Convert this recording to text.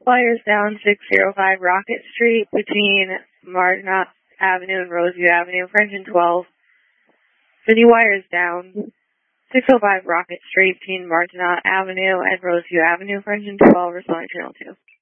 Wires down 605 Rocket Street between Marginot Avenue and Roseview Avenue for engine 12. The new wires down 605 Rocket Street between Marginot Avenue and Roseview Avenue for engine 12, responding channel 2.